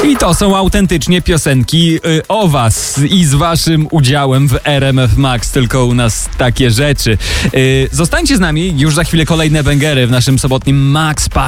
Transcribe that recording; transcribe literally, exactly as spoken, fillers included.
I to są autentycznie piosenki y, o was i z waszym udziałem w R M F Max, tylko u nas takie rzeczy. Y, zostańcie z nami, już za chwilę kolejne bęgery w naszym sobotnim Max Party.